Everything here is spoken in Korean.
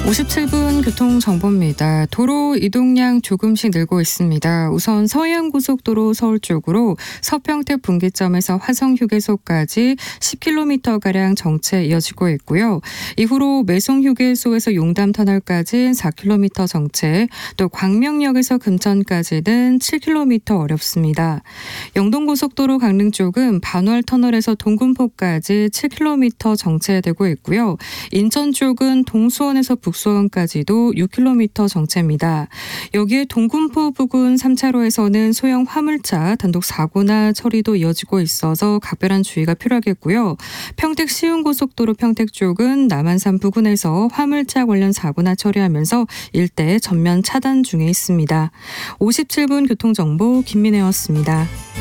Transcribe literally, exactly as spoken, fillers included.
오십칠 분 교통정보입니다. 도로 이동량 조금씩 늘고 있습니다. 우선 서해안고속도로 서울 쪽으로 서평택 분기점에서 화성휴게소까지 십 킬로미터가량 정체 이어지고 있고요. 이후로 매송휴게소에서 용담터널까지 사 킬로미터 정체, 또 광명역에서 금천까지는 칠 킬로미터 어렵습니다. 영동고속도로 강릉 쪽은 반월터널에서 동군포까지 칠 킬로미터 정체되고 있고요. 인천 쪽은 동수원에서 북 수원까지도 육 킬로미터 정체입니다. 여기에 동군포 부근 삼 차로에서는 소형 화물차 단독 사고나 처리도 이어지고 있어서 각별한 주의가 필요하겠고요. 평택 시흥고속도로 평택 쪽은 남한산 부근에서 화물차 관련 사고나 처리하면서 일대 전면 차단 중에 있습니다. 오십칠 분 교통정보 김민혜였습니다.